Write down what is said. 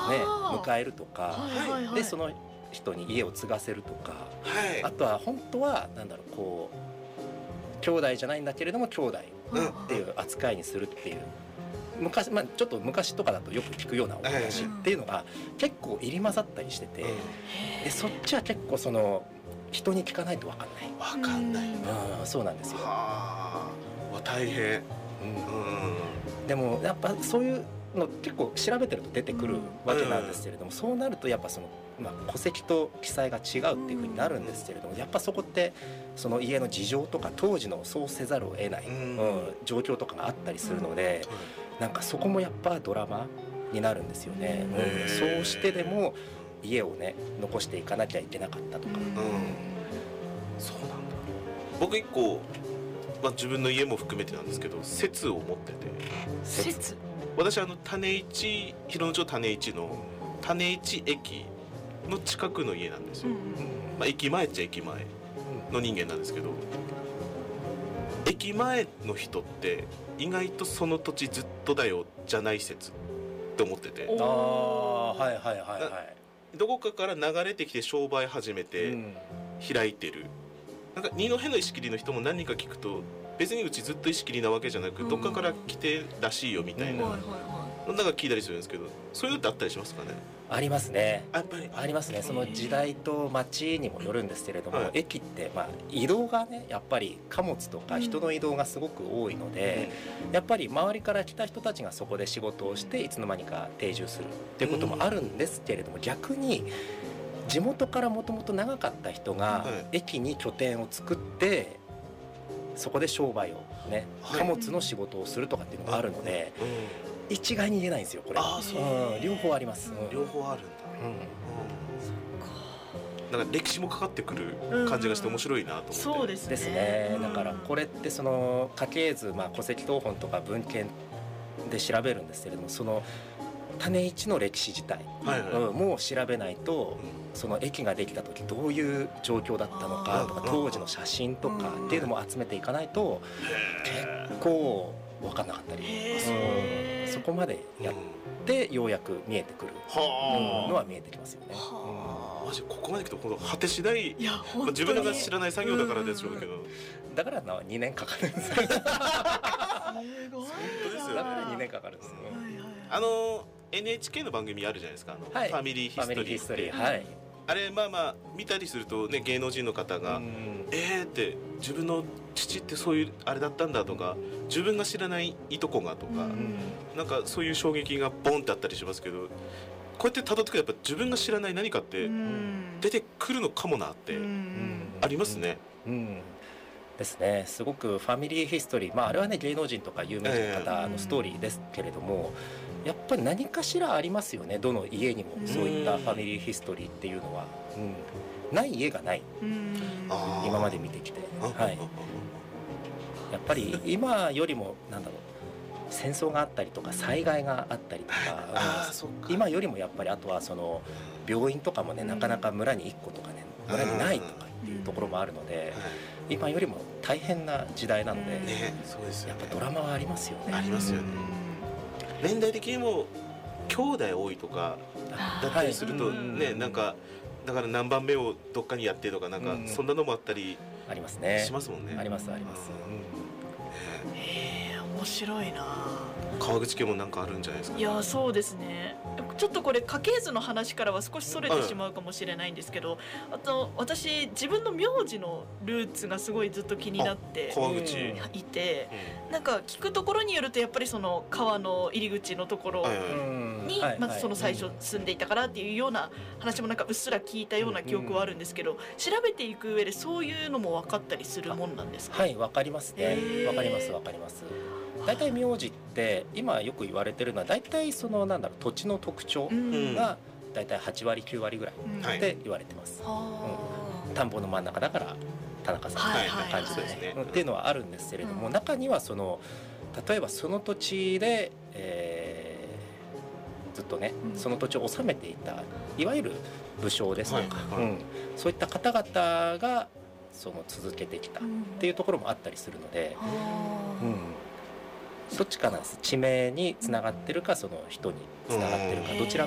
迎えるとか、でその人に家を継がせるとか、あとは本当はなんだろう、こう兄弟じゃないんだけれども兄弟っていう扱いにするっていう、昔、ちょっと昔とかだとよく聞くようなお話っていうのが結構入り混ざったりしてて、でそっちは結構その人に聞かないと分かんない。 分かんない。 そうなんですよ。 大変。 でもやっぱそういうの結構調べてると出てくるわけなんですけれども、そうなるとやっぱその、戸籍と記載が違うっていう風になるんですけれども、やっぱそこってその家の事情とか当時のそうせざるを得ない、状況とかがあったりするので、なんかそこもやっぱドラマになるんですよね。そうしてでも家をね残していかなきゃいけなかったとか。 そうなんだ。僕一個、自分の家も含めてなんですけど説を持ってて。 説？ 私種市、広野町種市の種市駅の近くの家なんですよ。駅前っちゃ駅前の人間なんですけど、駅前の人って意外とその土地ずっとだよじゃない説って思ってて。どこかから流れてきて商売始めて開いてる。なんか二戸の石切りの人も何人か聞くと、別にうちずっと石切りなわけじゃなく、どっかから来てらしいよみたいな、なんか聞いたりするんですけど、そういうのってあったりしますかね？ ありますね。 やっぱりありますね。その時代と町にもよるんですけれども、駅って移動がねやっぱり貨物とか人の移動がすごく多いので、やっぱり周りから来た人たちがそこで仕事をしていつの間にか定住するっていうこともあるんですけれども、逆に地元からもともと長かった人が駅に拠点を作ってそこで商売をね、貨物の仕事をするとかっていうのがあるので、一概に言えないんですよこれ。両方あります。 両方あるんだ。なんか歴史もかかってくる感じがして面白いなと思って。 そうですね。だからこれってその家系図、戸籍謄本とか文献で調べるんですけれども、その種市の歴史自体もう調べないと、その駅ができた時どういう状況だったのかとか、当時の写真とかっていうのも集めていかないと結構分かんなかったり、そこまでやってようやく見えてくるのは見えてきますよね。 マジここまで来ると果てしない、自分らが知らない作業だからでしょうけど、 だから2年かかるんですよ。だから2年かかるんですよ。 NHK の番組あるじゃないですか、ファァミリーヒストリー。あれ見たりするとね、芸能人の方がって自分の父ってそういうあれだったんだとか、自分が知らないいとこがとか、なんかそういう衝撃がボンってあったりしますけど、こうやって辿ってくるとやっぱ自分が知らない何かって出てくるのかもなってありますね。 ですね。すごくファミリーヒストリー、あれはね芸能人とか有名人の方のストーリーですけれども、やっぱり何かしらありますよね。どの家にもそういったファミリーヒストリーっていうのは、ない家がない。今まで見てきて、やっぱり今よりも戦争があったりとか災害があったりとか、今よりもやっぱりあとはその病院とかもね、なかなか村に1個とかね、村にないとかっていうところもあるので、今よりも大変な時代なので、やっぱドラマはありますよね。 ありますよね。年代的にも兄弟多いとかだったりするとね、なんかだから何番目をどっかにやってとか、なんかそんなのもあったりありますね。 しますもんね。 ありますあります。 面白いな。 川口家もなんかあるんじゃないですか。 いや、そうですね。ちょっとこれ家系図の話からは少しそれてしまうかもしれないんですけど、あと私自分の名字のルーツがすごいずっと気になっていて、なんか聞くところによるとやっぱりその川の入り口のところにまずその最初住んでいたからっていうような話もなんかうっすら聞いたような記憶はあるんですけど、調べていく上でそういうのも分かったりするもんなんですか？ はい、分かりますね。分かります分かります。大体名字って今よく言われてるのは大体その土地の特徴が大体8割9割ぐらいって言われてます。田んぼの真ん中だから田中さんみたいな感じでっていうのはあるんですけれども、中にはその例えばその土地で、ずっとねその土地を治めていたいわゆる武将ですとか、そういった方々がその続けてきたっていうところもあったりするので、どっちかなんです。地名につながってるかその人につながってるか、どちら